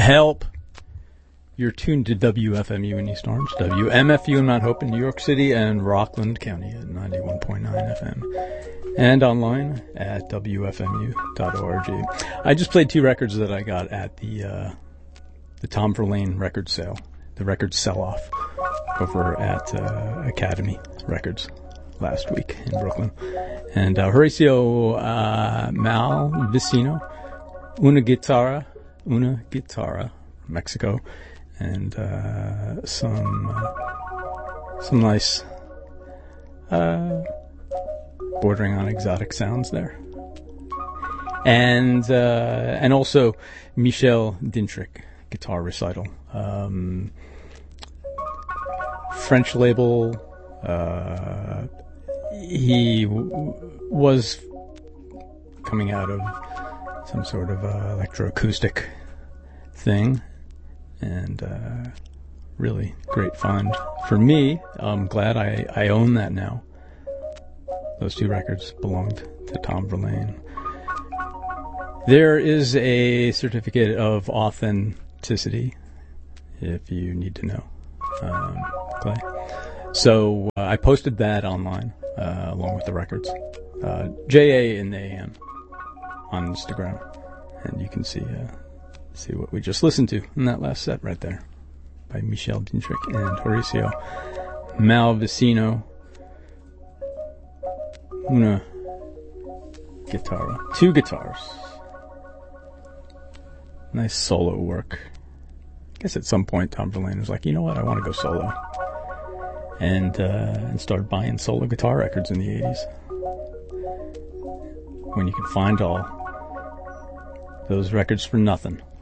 help. You're tuned to WFMU in East Orange, WMFU in Mount Hope in New York City, and Rockland County at 91.9 FM. And online at WFMU.org. I just played 2 records that I got at the Tom Verlaine record sale, the record sell-off over at Academy Records last week in Brooklyn. And Horacio Malvicino, Una Guitarra, Mexico, and some nice bordering on exotic sounds there. And also Michel Dintrick, guitar recital. French label. He was coming out of some sort of electroacoustic thing, and really great find for me. I'm glad I own that now. Those 2 records belonged to Tom Verlaine. There is a certificate of authenticity, if you need to know, Clay. So I posted that online along with the records. JA in the AM on Instagram, and you can see what we just listened to in that last set right there by Michel Dintrick and Horacio Malvicino. Una Guitarra. 2 guitars. Nice solo work. I guess at some point Tom Verlaine was like, you know what, I want to go solo. And started buying solo guitar records in the 80s. When you could find all those records for nothing.